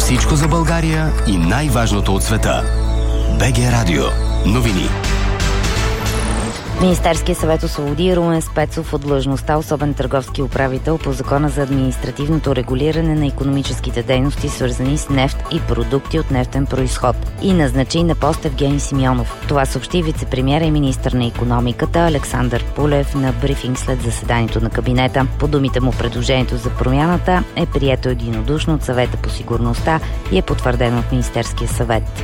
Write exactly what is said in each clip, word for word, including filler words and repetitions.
Всичко за България и най-важното от света. БГ Радио. Новини. Министерският съвет освободи Румен Спецов от длъжността особен търговски управител по Закона за административното регулиране на икономическите дейности, свързани с нефт и продукти от нефтен произход, и назначи на пост Евгений Симеонов. Това съобщи вицепремиера и министър на икономиката Александър Пулев на брифинг след заседанието на кабинета. По думите му, предложението за промяната е прието единодушно от Съвета по сигурността и е потвърдено от Министерския съвет.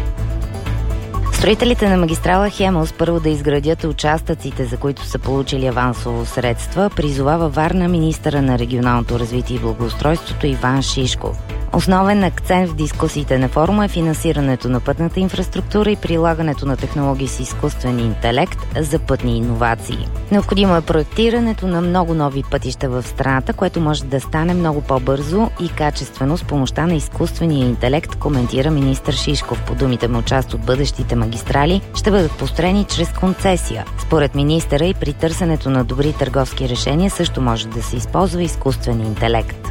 Строителите на магистрала Хемус първо да изградят участъците, за които са получили авансово средства, призовава Варна министъра на регионалното развитие и благоустройството Иван Шишков. Основен акцент в дискусиите на форума е финансирането на пътната инфраструктура и прилагането на технологии с изкуствен интелект за пътни иновации. Необходимо е проектирането на много нови пътища в страната, което може да стане много по-бързо и качествено с помощта на изкуствения интелект, коментира министър Шишков. По думите му, част от бъдещите магистрали ще бъдат построени чрез концесия. Според министъра и при търсенето на добри търговски решения също може да се използва изкуствен интелект.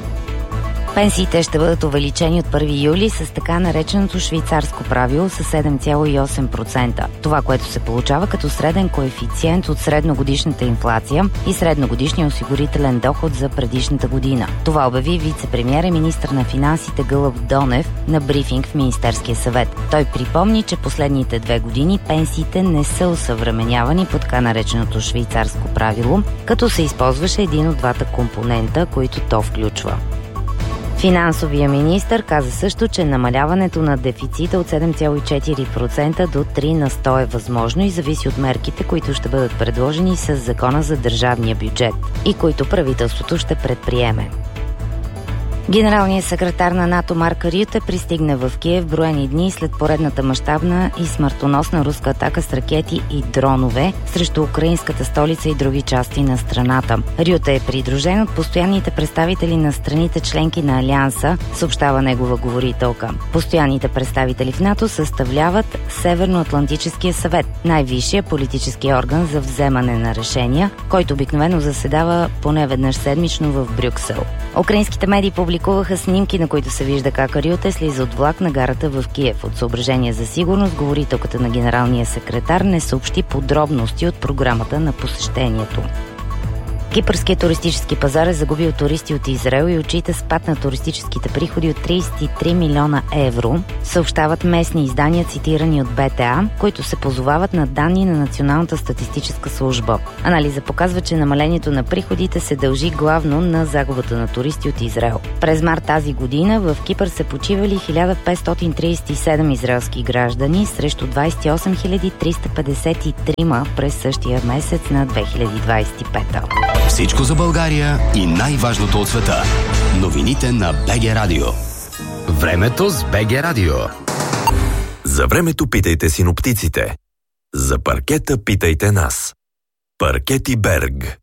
Пенсиите ще бъдат увеличени от първи юли с така нареченото швейцарско правило с седем цяло и осем процента. Това, което се получава като среден коефициент от средногодишната инфлация и средногодишния осигурителен доход за предишната година. Това обяви вицепремиер и министър на финансите Гълъб Донев на брифинг в Министерския съвет. Той припомни, че последните две години пенсиите не са осъвременявани по така нареченото швейцарско правило, като се използваше един от двата компонента, които то включва. Финансовия министър каза също, че намаляването на дефицита от седем цяло и четири процента до три на сто е възможно и зависи от мерките, които ще бъдат предложени с Закона за държавния бюджет и които правителството ще предприеме. Генералният секретар на НАТО Марк Рюте пристигна в Киев броени дни след поредната мащабна и смъртоносна руска атака с ракети и дронове срещу украинската столица и други части на страната. Рюте е придружен от постоянните представители на страните членки на Алианса, съобщава негова говорителка. Постоянните представители в НАТО съставляват Северноатлантическия съвет, най-висшия политически орган за вземане на решения, който обикновено заседава поне веднъж седмично в Брюксел. Украинските медии публикуваха снимки, на които се вижда как Рюте слиза от влак на гарата в Киев. От съображение за сигурност, говорителката на генералния секретар не съобщи подробности от програмата на посещението. Кипърският туристически пазар е загубил туристи от Израел и отчита спад на туристическите приходи от тридесет и три милиона евро, съобщават местни издания, цитирани от Б Т А, които се позовават на данни на Националната статистическа служба. Анализа показва, че намалението на приходите се дължи главно на загубата на туристи от Израел. През март тази година в Кипър са почивали хиляда петстотин тридесет и седем израелски граждани срещу двадесет и осем хиляди триста петдесет и три през същия месец на две хиляди двадесет и пета. Всичко за България и най-важното от света. Новините на БГ Радио. Времето с БГ Радио. За времето питайте синоптиците. За паркета питайте нас. Паркети Берг.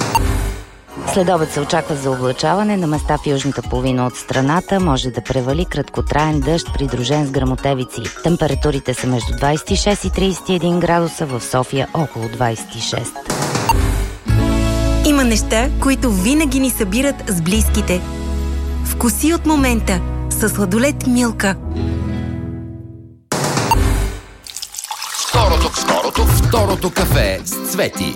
Следобед се очаква за облачаване, на места в южната половина от страната може да превали краткотраен дъжд, придружен с гръмотевици. Температурите са между двадесет и шест и тридесет и един градуса, в София около двадесет и шест. Има неща, които винаги ни събират с близките. Вкуси от момента със сладолед Милка. Второто, второто, второто кафе с Цвети.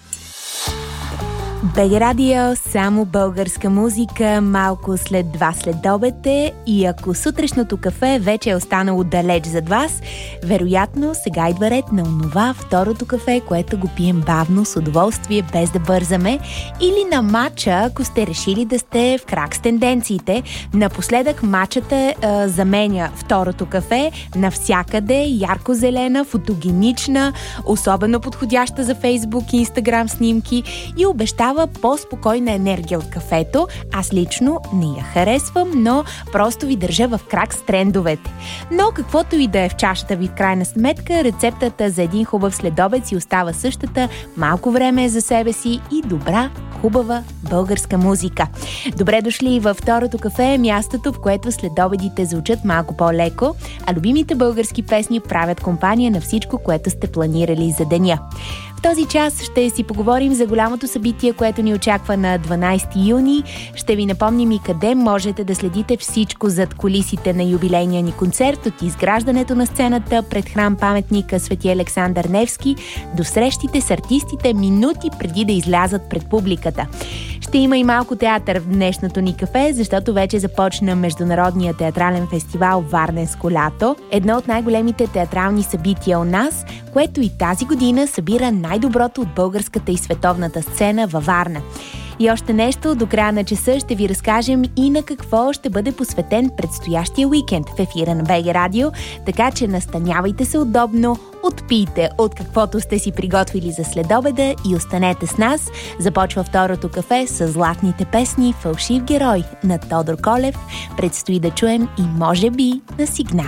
БГ Радио, само българска музика, малко след два следобед е, и ако сутрешното кафе вече е останало далеч зад вас, вероятно сега идва ред на онова второто кафе, което го пием бавно, с удоволствие, без да бързаме, или на матча, ако сте решили да сте в крак с тенденциите. Напоследък матчата е, заменя второто кафе навсякъде, ярко-зелена, фотогенична, особено подходяща за Фейсбук и Инстаграм снимки и обещава по-спокойна енергия от кафето. Аз лично не я харесвам, но просто ви държа в крак с трендовете. Но каквото и да е в чашата ви, в крайна сметка, рецептата за един хубав следобед си остава същата. Малко време е за себе си и добра, хубава българска музика. Добре дошли във второто кафе, мястото, в което следобедите звучат малко по-леко, а любимите български песни правят компания на всичко, което сте планирали за деня. този час ще си поговорим за голямото събитие, което ни очаква на дванайсети юни. Ще ви напомним и къде можете да следите всичко зад кулисите на юбилейния ни концерт, от изграждането на сцената пред храм-паметника Свети Александър Невски до срещите с артистите минути преди да излязат пред публиката. Ще има и малко театър в днешното ни кафе, защото вече започна Международния театрален фестивал Варненско лято, едно от най-големите театрални събития у нас, което и тази година събира най-доброто от българската и световната сцена във Варна. И още нещо, до края на часа ще ви разкажем и на какво ще бъде посветен предстоящия уикенд в ефира на БГ Радио, така че настанявайте се удобно, отпийте от каквото сте си приготвили за следобеда и останете с нас. Започва второто кафе с златните песни "Фалшив герой" на Тодор Колев. Предстои да чуем и може би на Сигнал.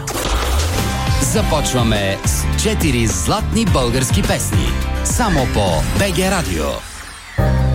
Започваме с четири златни български песни. Само по БГ Радио.